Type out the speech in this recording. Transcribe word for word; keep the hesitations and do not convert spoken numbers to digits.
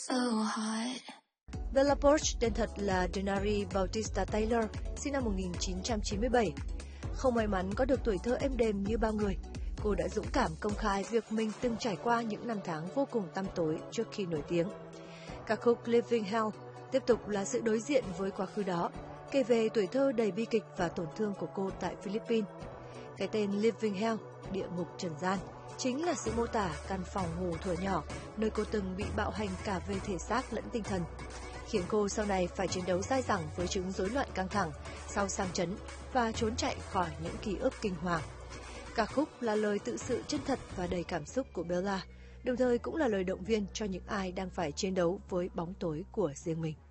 So hot. Bella Poarch, tên thật là Denari Bautista Taylor, sinh năm một nghìn chín trăm chín mươi bảy. Không may mắn có được tuổi thơ êm đềm như bao người, cô đã dũng cảm công khai việc mình từng trải qua những năm tháng vô cùng tăm tối trước khi nổi tiếng. Ca khúc Living Hell tiếp tục là sự đối diện với quá khứ đó, kể về tuổi thơ đầy bi kịch và tổn thương của cô tại Philippines. Cái tên Living Hell, địa ngục trần gian, chính là sự mô tả căn phòng ngủ thuở nhỏ, nơi cô từng bị bạo hành cả về thể xác lẫn tinh thần, khiến cô sau này phải chiến đấu dai dẳng với chứng rối loạn căng thẳng sau sang chấn và trốn chạy khỏi những ký ức kinh hoàng. Ca khúc là lời tự sự chân thật và đầy cảm xúc của Bella, đồng thời cũng là lời động viên cho những ai đang phải chiến đấu với bóng tối của riêng mình.